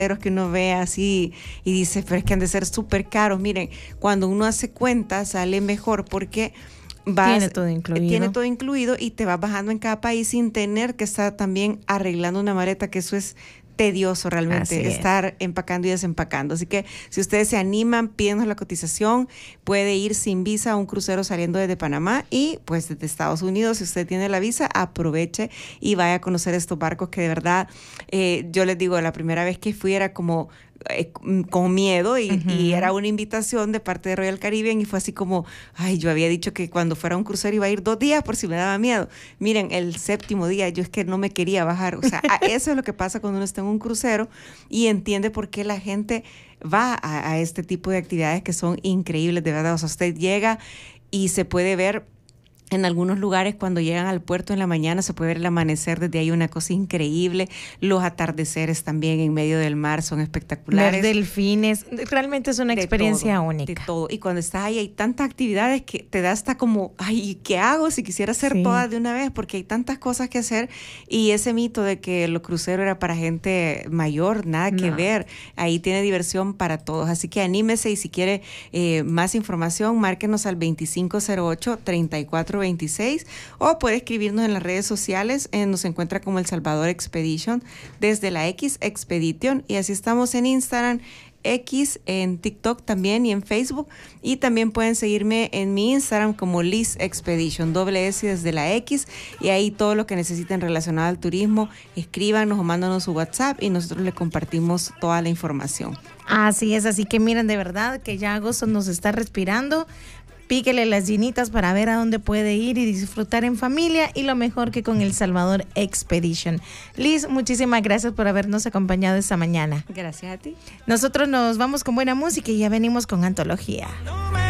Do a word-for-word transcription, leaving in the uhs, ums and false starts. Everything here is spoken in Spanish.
que uno ve así y dice, pero es que han de ser súper caros. Miren, cuando uno hace cuenta sale mejor porque vas, tiene todo incluido. Tiene todo incluido y te vas bajando en cada país sin tener que estar también arreglando una maleta, que eso es tedioso realmente, estar empacando y desempacando. Así que si ustedes se animan, pídenos la cotización, puede ir sin visa a un crucero saliendo desde Panamá y pues desde Estados Unidos. Si usted tiene la visa, aproveche y vaya a conocer estos barcos que de verdad, eh, yo les digo, la primera vez que fui era como eh, con miedo y, uh-huh. y era una invitación de parte de Royal Caribbean y fue así como, ay, yo había dicho que cuando fuera a un crucero iba a ir dos días por si me daba miedo. Miren, el séptimo día yo es que no me quería bajar. O sea, eso es lo que pasa cuando uno está en un crucero y entiende por qué la gente va a, a este tipo de actividades que son increíbles, de verdad. O sea, usted llega y se puede ver en algunos lugares cuando llegan al puerto en la mañana, se puede ver el amanecer desde ahí, una cosa increíble. Los atardeceres también en medio del mar son espectaculares. Ver delfines, realmente es una de experiencia todo, única. De todo. Y cuando estás ahí hay tantas actividades que te da hasta como, ay, ¿qué hago si quisiera hacer sí. todas de una vez? Porque hay tantas cosas que hacer. Y ese mito de que los cruceros era para gente mayor, nada que no. ver. Ahí tiene diversión para todos. Así que anímese y si quiere eh, más información, márquenos al veinticinco cero ocho, treinta y cuatro veintiséis o puede escribirnos en las redes sociales, eh, nos encuentra como El Salvador Expedition desde la X Expedition y así estamos en Instagram, X, en TikTok también y en Facebook, y también pueden seguirme en mi Instagram como Liz Expedition, doble S desde la X, y ahí todo lo que necesiten relacionado al turismo, escríbanos o mándanos su WhatsApp y nosotros le compartimos toda la información. Así es, así que miren, de verdad que ya agosto nos está respirando. Píquele las llenitas para ver a dónde puede ir y disfrutar en familia y lo mejor que con El Salvador Expedition. Liz, muchísimas gracias por habernos acompañado esta mañana. Gracias a ti. Nosotros nos vamos con buena música y ya venimos con antología.